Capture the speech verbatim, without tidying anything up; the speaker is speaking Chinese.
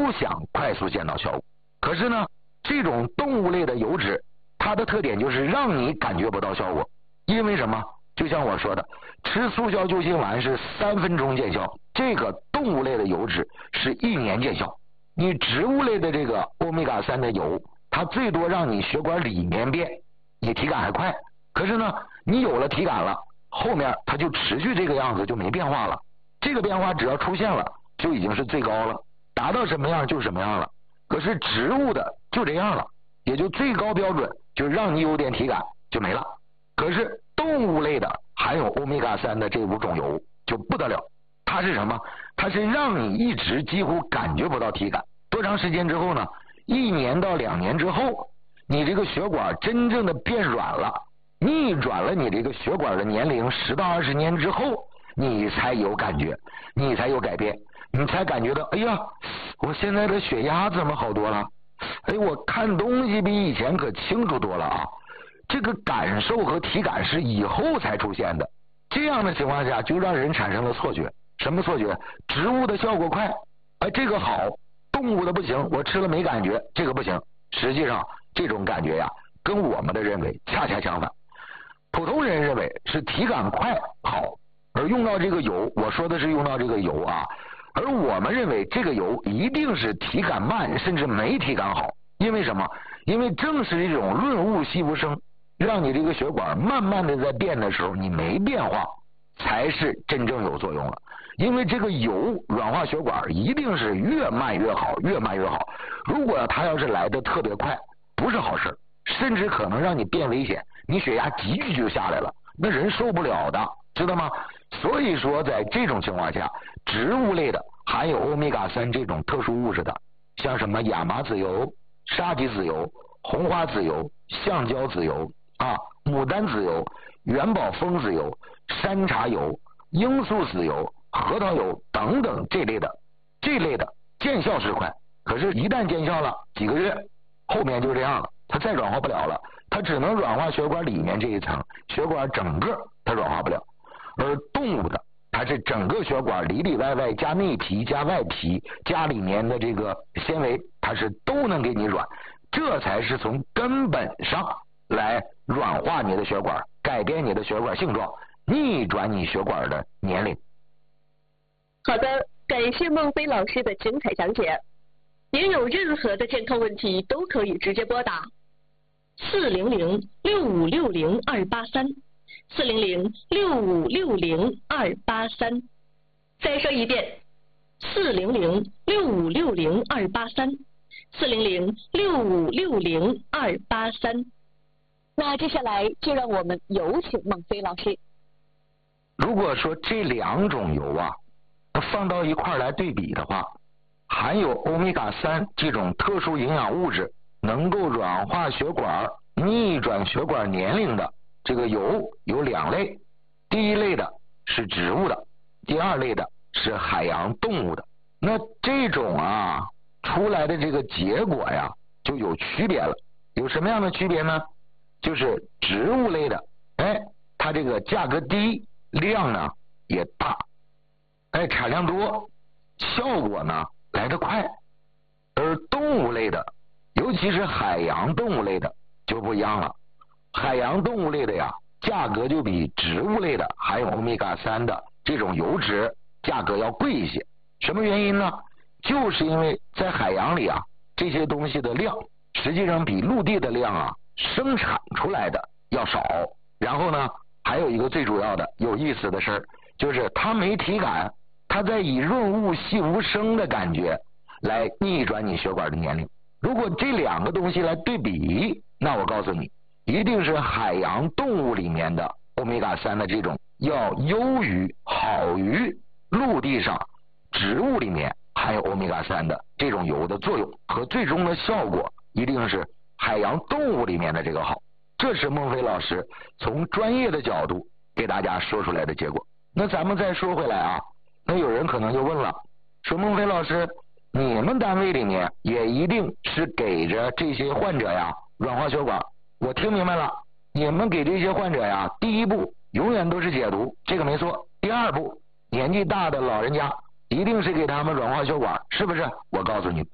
都想快速见到效果。可是呢，这种动物类的油脂，它的特点就是让你感觉不到效果。因为什么？就像我说的，吃速效救心丸是三分钟见效，这个动物类的油脂是一年见效。你植物类的这个欧米伽三的油，它最多让你血管里面变，你体感还快。可是呢，你有了体感了，后面它就持续这个样子，就没变化了。这个变化只要出现了，就已经是最高了，达到什么样就什么样了。可是植物的就这样了，也就最高标准就让你有点体感就没了。可是动物类的含有欧米伽三的这五种油就不得了，它是什么？它是让你一直几乎感觉不到体感。多长时间之后呢？一年到两年之后，你这个血管真正的变软了，逆转了你这个血管的年龄十到二十年之后，你才有感觉，你才有改变，你才感觉到，哎呀，我现在的血压怎么好多了？哎，我看东西比以前可清楚多了啊！这个感受和体感是以后才出现的。这样的情况下，就让人产生了错觉。什么错觉？植物的效果快，哎，这个好；动物的不行，我吃了没感觉，这个不行。实际上，这种感觉呀，跟我们的认为恰恰相反。普通人认为是体感快好，而用到这个油，我说的是用到这个油啊，而我们认为这个油一定是体感慢，甚至没体感好。因为什么？因为正是这种润物细无声，让你这个血管慢慢的在变的时候，你没变化，才是真正有作用了。因为这个油软化血管一定是越慢越好，越慢越好。如果它要是来的特别快，不是好事，甚至可能让你变危险，你血压急剧就下来了，那人受不了的，知道吗？所以说在这种情况下，植物类的含有欧米伽三这种特殊物质的，像什么亚麻籽油、沙棘籽油、红花籽油、橡胶籽油啊、牡丹籽油、元宝蜂籽油、山茶油、罂粟籽油、核桃油等等这类的，这类的见效是快，可是一旦见效了，几个月后面就这样了，它再软化不了了，它只能软化血管里面这一层，血管整个它软化不了。而动物的，它是整个血管里里外外加内皮加外皮加里面的这个纤维，它是都能给你软，这才是从根本上来软化你的血管，改变你的血管性状，逆转你血管的年龄。 好的，感谢孟非老师的精彩讲解。您有任何的健康问题都可以直接拨打四零零六五六零二八三四零零六五六零二八三。再说一遍，四零零六五六零二八三四零零六五六零二八三。那接下来就让我们有请孟非老师。 如果说这两种油啊放到一块来对比的话，含有欧米伽三这种特殊营养物质，能够软化血管、逆转血管年龄的这个油有两类，第一类的是植物的，第二类的是海洋动物的。那这种啊出来的这个结果呀就有区别了。有什么样的区别呢？就是植物类的，哎，它这个价格低，量呢也大，哎，产量多，效果呢来得快。而动物类的，尤其是海洋动物类的就不一样了。海洋动物类的呀，价格就比植物类的含有欧米伽三的这种油脂价格要贵一些。什么原因呢？就是因为在海洋里啊，这些东西的量实际上比陆地的量啊生产出来的要少。然后呢，还有一个最主要的有意思的事儿，就是它没体感，它在以润物细无声的感觉来逆转你血管的年龄。如果这两个东西来对比，那我告诉你，一定是海洋动物里面的欧米伽三的这种要优于好于陆地上植物里面含有欧米伽三的这种油的作用和最终的效果，一定是海洋动物里面的这个好。这是孟非老师从专业的角度给大家说出来的结果。那咱们再说回来啊，那有人可能就问了，说孟非老师，你们单位里面也一定是给着这些患者呀软化血管？我听明白了，你们给这些患者呀，第一步永远都是解毒，这个没错。第二步，年纪大的老人家一定是给他们软化血管，是不是？我告诉你